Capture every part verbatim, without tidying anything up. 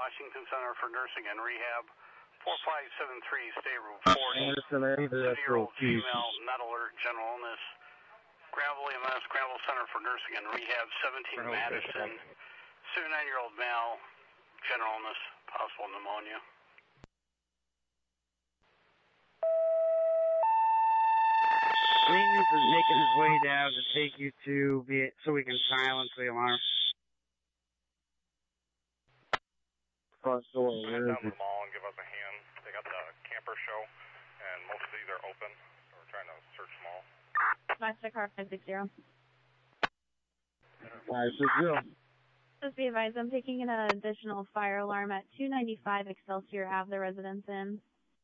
Washington Center for Nursing and Rehab, four five seven three, State Route forty. fifty-year-old female, not alert, general illness. Granville E M S, Granville Center for Nursing and Rehab, seventeen Madison. seventy-nine-year-old male, general illness, possible pneumonia. Maintenance is making his way down to take you to be so we can silence the alarm. Front door, where is it? Down to the mall and give us a hand. They got the camper show, and most of these are open, so we're trying to search them all. Master car five six zero. five six zero. Just be advised, I'm taking an additional fire alarm at two ninety-five Excelsior Ave, the residence in.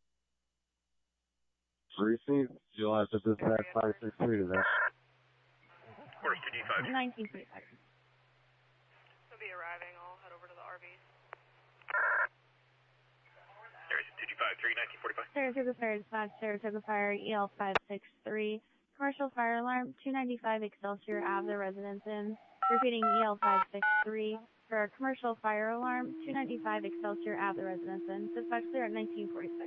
Received. You'll have to dispatch five six three to that. Where's two D five? nineteen twenty-five. They'll be arriving. I'll head over to the R Vs. There is two D five, three, nineteen forty-five. Saratoga Fire Dispatch, Saratoga Fire, E L five six three. Commercial fire alarm, two ninety-five Excelsior Ave, the residence in. Repeating, E L five six three. For a commercial fire alarm, two ninety-five Excelsior Ave, the residence in. Dispatch clear at nineteen forty-six.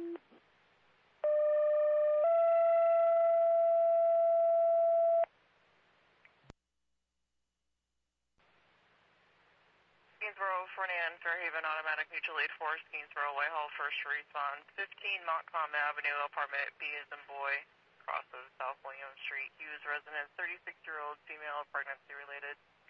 Gainsborough, Fernand, Fairhaven, Automatic Mutual Aid Force, Gainsborough, Whitehall, first response, fifteen Montcalm Avenue, apartment B as in boy, cross of South William Street, Hughes residence, thirty-six-year-old female, pregnancy related.